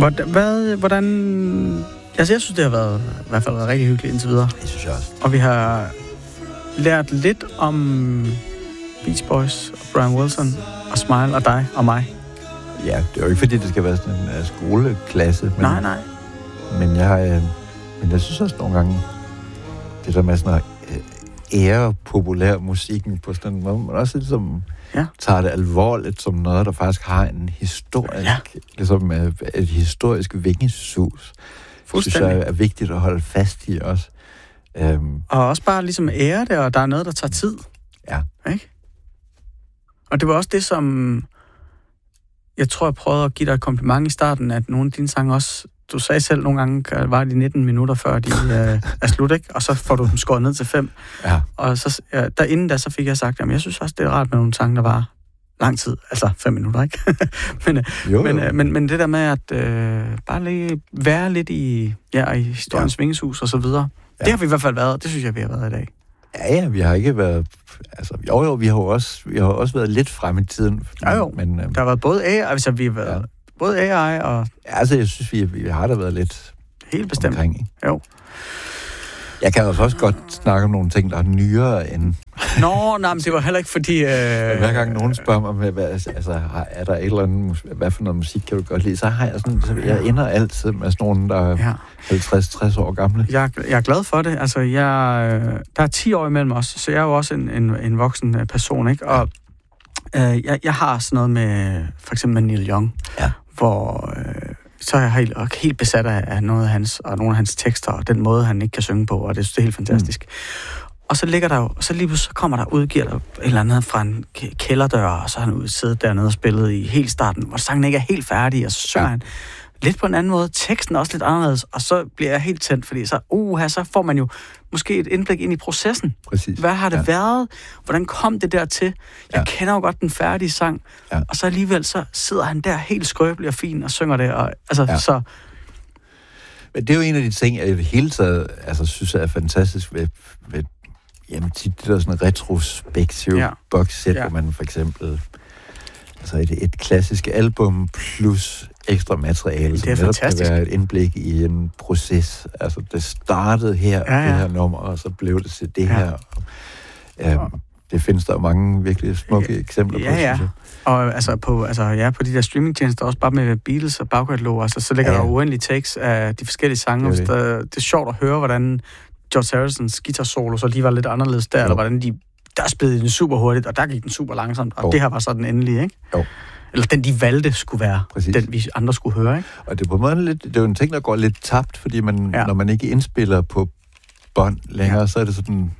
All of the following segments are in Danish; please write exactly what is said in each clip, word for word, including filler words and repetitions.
Hvordan, hvad, hvordan... Altså, jeg synes, det har været i hvert fald været rigtig hyggeligt indtil videre. Det synes jeg også. Og vi har lært lidt om Beach Boys og Brian Wilson og Smile og dig og mig. Ja, det er jo ikke fordi, det skal være sådan en uh, skoleklasse. Men, nej, nej. Men jeg, uh, men jeg synes også nogle gange, det der med sådan at uh, ære populær musikken på sådan en måde, men også ligesom ja. tager det alvorligt som noget, der faktisk har en historisk, ja. ligesom uh, et historisk vingesus. Synes jeg er vigtigt at holde fast i også. Um, og også bare ligesom ære det, og der er noget, der tager tid. Ja. Ikke? Og det var også det, som jeg tror, jeg prøvede at give dig et kompliment i starten, at nogle af dine sange også, du sagde selv nogle gange, var de nitten minutter før de øh, er slut, ikke? Og så får du dem skåret ned til fem. Ja. Og så, ja, derinde da, så fik jeg sagt, jamen jeg synes også, det er rart med nogle sange, der var lang tid, altså fem minutter, ikke? men, jo, men, jo. Men, men det der med at øh, bare lige være lidt i, ja, i historiens ja. vingeshus og så videre, ja. det har vi i hvert fald været, det synes jeg, vi har været i dag. Ja, ja, vi har ikke været... Altså, jo, jo, vi har også, vi har også været lidt frem i tiden. Ja, jo, men, øhm, der har været både A I, altså vi har været ja. både A I og... Ja, altså, jeg synes, vi, vi har da været lidt... Helt bestemt. Omkring, ikke? Jo. Jeg kan også godt snakke om nogle ting, der er nyere end... Nå, nej, men det var heller ikke fordi... Øh... Hver gang nogen spørger mig, hvad, altså, er der et eller andet... Hvad for noget musik kan du godt lide? Så har jeg sådan... Så jeg ender altid med sådan nogle, der er ja. halvtreds til tres år gamle. Jeg, jeg er glad for det. Altså, jeg, der er ti år imellem os, så jeg er jo også en, en, en voksen person, ikke? Og øh, jeg, jeg har sådan noget med... For eksempel med Neil Young, ja. hvor... Øh, så er jeg helt, helt besat af noget af hans, og nogle af hans tekster, og den måde, han ikke kan synge på, og det, det er helt fantastisk. Mm. Og så ligger der jo, så lige så kommer der udgiver der et eller andet fra en kælderdør, og så har han siddet dernede og spillet i helt starten, hvor sangen ikke er helt færdig, og så synger ja. han lidt på en anden måde, teksten er også lidt anderledes, og så bliver jeg helt tændt, fordi så, uh, så får man jo måske et indblik ind i processen. Præcis. Hvad har det ja. været? Hvordan kom det der til? Jeg ja. kender jo godt den færdige sang, ja. og så alligevel så sidder han der helt skrøbelig og fin og synger det, og altså ja. så... Men det er jo en af de ting, jeg i det hele taget altså, synes er fantastisk ved, ved jamen, tit det der sådan retrospektiv ja. boxsæt, ja. hvor man for eksempel altså et, et klassisk album plus ekstra materiale, som netop kan være et indblik i en proces. Altså, det startede her, ja, ja. det her nummer, og så blev det til det ja. her. Og, øhm, det findes der mange virkelig smukke ja. eksempler ja, på, ja. synes jeg. Og altså på, altså, ja, på de der streamingtjenester, også bare med Beatles og bagkataloger, altså, så ligger ja. der uendelige takes af de forskellige sange. Det er, det. det er sjovt at høre, hvordan George Harrisons guitar-solo så lige var lidt anderledes der, jo. eller hvordan de, der spillede den super hurtigt, og der gik den super langsomt, og jo. det her var så den endelige, ikke? Jo. Eller den, de valgte, skulle være Præcis. den, vi andre skulle høre, ikke? Og det er på en måde lidt, det er jo en ting, der går lidt tabt, fordi man, ja. når man ikke indspiller på bånd længere, ja. så er det sådan...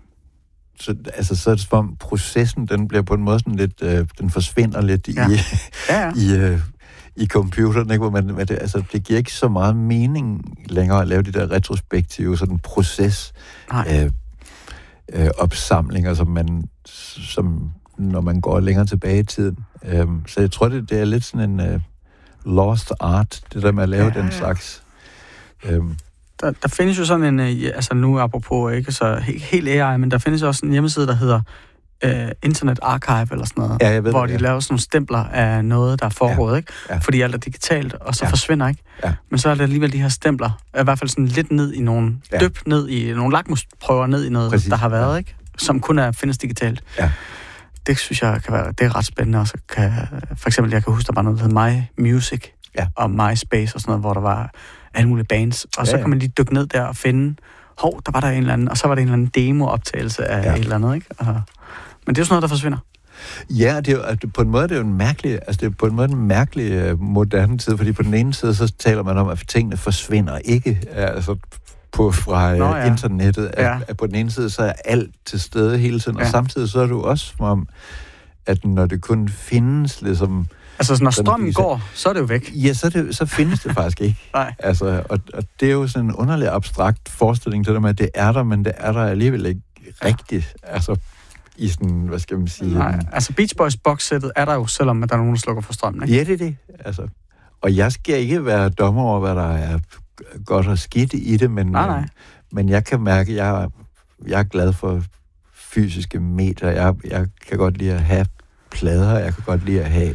Så, altså, så er det som om processen, den bliver på en måde sådan lidt... Øh, den forsvinder lidt ja. i, ja, ja. i, øh, i computeren, ikke? Hvor man, det, altså, det giver ikke så meget mening længere at lave de der retrospektive sådan proces øh, øh, opsamlinger, som man... Som, når man går længere tilbage i tiden. Øhm, så jeg tror, det, det er lidt sådan en uh, lost art, det der med at lave ja, den ja. slags. Øhm. Der, der findes jo sådan en, uh, altså nu apropos ikke så helt, helt A I, men der findes også en hjemmeside, der hedder uh, Internet Archive eller sådan noget, ja, ved, hvor de ja. laver sådan nogle stempler af noget, der er foregået, ja. ikke? Ja. Fordi alt er digitalt, og så ja. forsvinder, ikke? Ja. Men så er der alligevel de her stempler, i hvert fald sådan lidt ned i nogle, ja. dyb ned i nogle lakmusprøver ned i noget, Præcis. der har været, ja. ikke? Som kun er findes digitalt. Ja. Det synes jeg kan være, det er ret spændende, og så kan, for eksempel, jeg kan huske, der var noget, der hed My Music, ja. og MySpace og sådan noget, hvor der var alle mulige bands, og ja, så kan man lige dykke ned der og finde, hov, der var der en eller anden, og så var der en eller anden demo-optagelse af ja. et eller andet, ikke? Og, men det er jo sådan noget, der forsvinder. Ja, det er jo, altså, på en måde det er jo en mærkelig, altså det er på en måde en mærkelig uh, moderne tid, fordi på den ene side, så taler man om, at tingene forsvinder ikke, altså på fra Nå, ja. internettet, at, ja. at på den ene side, så er alt til stede hele tiden, ja. og samtidig så er det jo også som om, at når det kun findes ligesom... Altså, når strømmen det, går, så er det jo væk. Ja, så, det, så findes det faktisk ikke. Nej. Altså, og, og det er jo sådan en underlig abstrakt forestilling til det med, at det er der, men det er der alligevel ikke ja. rigtigt. Altså, i sådan, hvad skal man sige... Nej, altså Beach Boys boxsættet er der jo, selvom at der er nogen, der slukker for strømmen, ikke? Ja, det er det. Altså, og jeg skal ikke være dommer over, hvad der er godt og skidt i det, men, nej, nej. men jeg kan mærke, at jeg, jeg er glad for fysiske medier. Jeg, jeg kan godt lide at have plader, jeg kan godt lide at have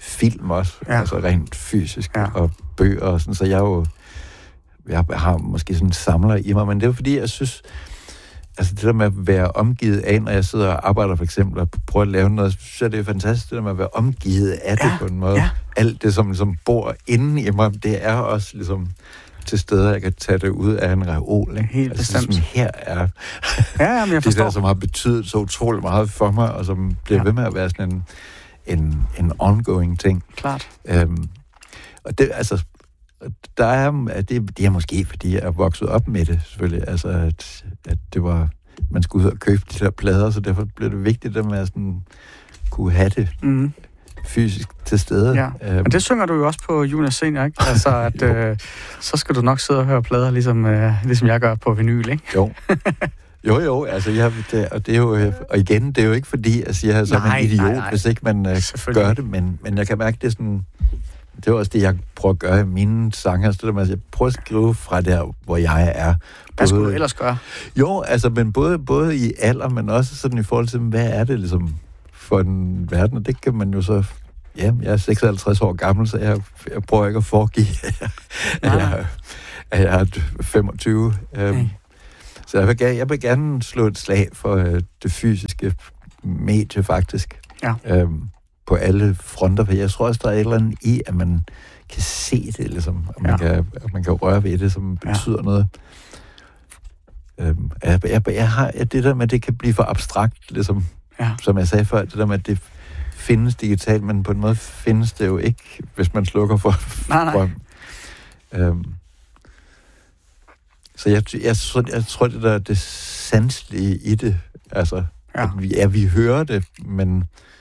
film også, ja. altså rent fysisk, ja. og bøger og sådan, så jeg jo, jeg har måske sådan en samler i mig, men det er fordi, jeg synes, altså det der med at være omgivet af, når jeg sidder og arbejder for eksempel, og prøver at lave noget, så synes jeg, det er fantastisk, det der med at være omgivet af det ja. på en måde. Ja. Alt det, som ligesom bor inde i mig, det er også ligesom til steder, jeg kan tage det ud af en reol. Ikke? Helt altså, bestemt. Som her er ja, jamen, jeg det der, som har betydet så utroligt meget for mig, og som bliver ja. ved med at være sådan en, en, en ongoing ting. Klart. Øhm, og det, altså, der er, det, det er måske, fordi jeg er vokset op med det, selvfølgelig, altså, at, at det var, man skulle ud og købe de der plader, så derfor blev det vigtigt, at man sådan kunne have det mm. fysisk til stede. Ja. Øhm. Men det synger du jo også på Junior Senior, ikke? Altså, at øh, så skal du nok sidde og høre plader, ligesom, øh, ligesom jeg gør på vinyl, ikke? Jo. Jo, jo, altså, jeg, det, og det er jo, og igen, det er jo ikke fordi, jeg siger, at jeg er en idiot, nej, nej. hvis ikke man uh, gør det, men, men jeg kan mærke, det er sådan, det er også det, jeg prøver at gøre i mine sange, så det der, jeg prøver at skrive fra der, hvor jeg er. Hvad skulle du ellers gøre? Jo, altså, men både, både i alder, men også sådan i forhold til, hvad er det ligesom for en verden, og det kan man jo så, ja, jeg er seksoghalvtreds år gammel, så jeg, jeg prøver ikke at foregive, at jeg, at jeg er femogtyve. Um, Så jeg vil, gerne, jeg vil gerne slå et slag for øh, det fysiske medie, faktisk. Ja. Øhm, på alle fronter. For jeg tror også, der er et eller andet i, at man kan se det, ligesom. At man, ja. kan, at man kan røre ved det, som betyder ja. noget. Øhm, jeg, jeg, jeg har ja, det der med, at det kan blive for abstrakt, ligesom. Ja. Som jeg sagde før, det der med, at det findes digitalt, men på en måde findes det jo ikke, hvis man slukker for strøm. Øhm, Så jeg, jeg, jeg, jeg tror, det der er det sanselige i det, altså, ja. at vi, ja, vi hører det, men,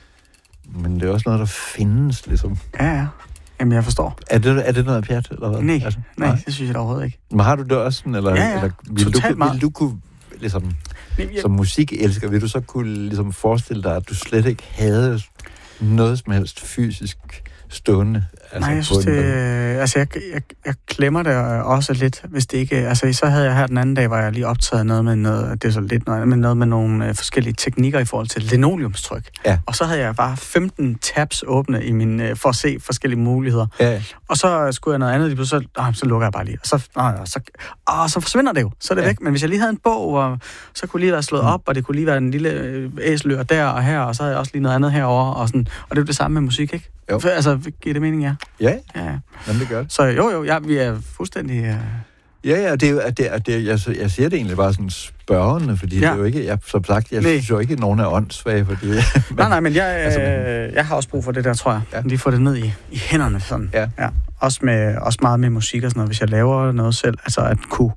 men det er også noget, der findes, ligesom. Ja, ja. Jamen, jeg forstår. Er det, er det noget pjat, eller hvad? Nej, altså, nej, nej, det synes jeg overhovedet ikke. Men har du det også sådan, eller? Ja, ja, eller vil totalt du, meget. Vil du kunne, ligesom, nej, jeg... som musikelsker, vil du så kunne ligesom forestille dig, at du slet ikke havde noget som helst fysisk stående? Altså, nej, jeg synes, det, altså, jeg, jeg, jeg klemmer det også lidt, hvis det ikke... Altså, så havde jeg her den anden dag, hvor jeg lige optaget noget med noget, det er så lidt noget, med noget med nogle forskellige teknikker i forhold til linoleumstryk. Ja. Og så havde jeg bare femten tabs åbne i min, for at se forskellige muligheder. Ja. Og så skulle jeg noget andet, så, øh, så lukker jeg bare lige. Og så, øh, så, øh, så forsvinder det jo. Så er det ja. væk. Men hvis jeg lige havde en bog, hvor, så kunne lige være slået mm. op, og det kunne lige være en lille æselør der og her, og så havde jeg også lige noget andet herovre. Og, sådan, og det er det samme med musik, ikke? Jo. For, altså, giver det mening, ja? Ja, ja. Jamen, det gør det. Så jo, jo, ja, vi er fuldstændig... Uh... Ja, ja, det er jo, det er, det er, jeg, jeg siger det egentlig bare sådan spørgende, fordi ja. det er jo ikke, jeg, som sagt, jeg nej. synes jo ikke, at nogen er åndssvage, fordi... men, nej, nej, men jeg, altså, øh, jeg har også brug for det der, tror jeg. Ja. Lige få det ned i, i hænderne, sådan. Ja. Ja. Også, med, også meget med musik og sådan noget, hvis jeg laver noget selv, altså at kunne...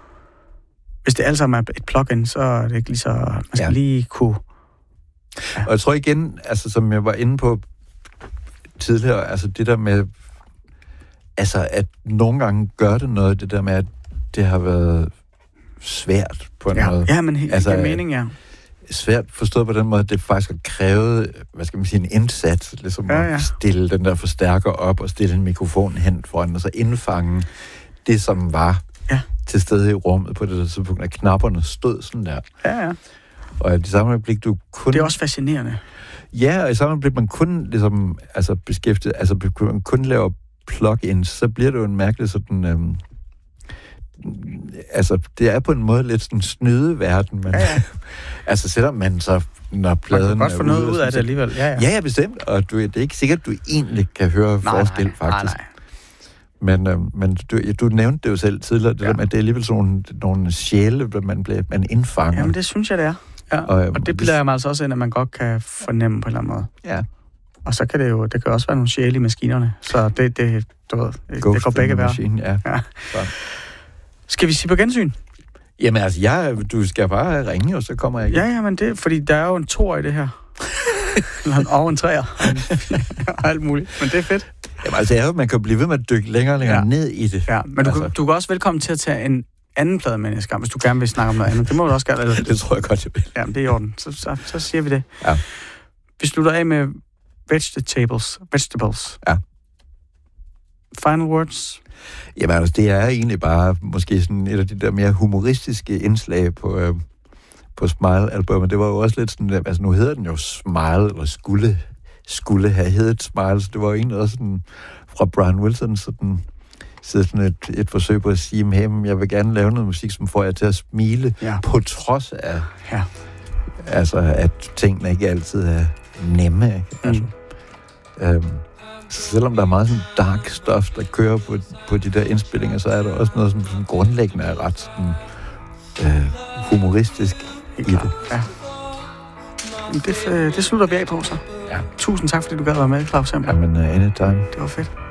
Hvis det altså er et plugin, så er det ikke lige så... Man skal ja. lige kunne... Ja. Og jeg tror igen, altså som jeg var inde på tidligere, altså det der med, altså at nogle gange gør det noget, det der med, at det har været svært på en ja. måde. Ja, men helt altså, mening, ja. Svært forstået på den måde, at det faktisk har krævet, hvad skal man sige, en indsats, ligesom ja, ja. at stille den der forstærker op og stille en mikrofon hen foran, og så indfange det, som var ja. til stede i rummet på det der tidspunkt, at knapperne stod sådan der. Ja, ja. Og i det samme øjeblik, du kun... Det er også fascinerende. Ja, og i samme øjeblik, man kun ligesom, altså beskæftiget, altså man kun laver plugins, så bliver det jo en mærkelig sådan... Øhm, altså, det er på en måde lidt sådan en snydeverden, men... Ja, ja. altså, selvom man så, når pladen... Man kan godt få noget ud af det alligevel. Ja, ja. Ja, ja, bestemt. Og du, det er ikke sikkert, at du egentlig kan høre nej, forskel, nej, faktisk. Nej, nej. Men, øh, men du, du nævnte det jo selv tidligere, det ja. der med, at det er alligevel sådan nogle, nogle sjæle, man, bliver, man indfanger. Jamen, det synes jeg, det er. Ja. Og, og det bliver mig altså også ind, at man godt kan fornemme på en eller anden måde. Ja. Og så kan det jo, det kan også være nogle sjæle i maskinerne. Så det, det, du ved, det går begge værd. Ja. Ja. Skal vi sige på gensyn? Jamen altså, jeg, du skal bare ringe, og så kommer jeg igen. Ja, ja, men det, fordi der er jo en toer i det her. Og en treer. Og alt muligt. Men det er fedt. Jamen altså, jeg, man kan blive ved med at dykke længere og længere ja. ned i det. Ja, men altså. du, du er også velkommen til at tage en anden plade med næste gang, hvis du gerne vil snakke om noget andet. Det må du også gerne. Eller... det tror jeg godt, jeg vil. Ja, det er i orden. Så, så, så siger vi det. Ja. Vi slutter af med vegetables. Vegetables. Ja. Final words? Jamen altså, det er egentlig bare måske sådan et af de der mere humoristiske indslag på, øh, på Smile-albumet. Det var jo også lidt sådan, altså nu hedder den jo Smile, eller skulle skulle have heddet Smiles. Det var jo egentlig også sådan fra Brian Wilson, sådan, sådan et, et forsøg på at sige, hey, jeg vil gerne lave noget musik, som får jer til at smile, ja. På trods af, ja. Altså, at tingene ikke altid er nemme. Ikke? Altså, mm. øhm, selvom der er meget sådan dark stuff, der kører på, på de der indspillinger, så er der også noget, som, som grundlæggende er ret sådan, øh, humoristisk i det. Ja. Det, det slutter vi af på, så. Ja. Tusind tak, fordi du gad at være med, Claus Semper. Jamen, uh, anytime. Det var fedt.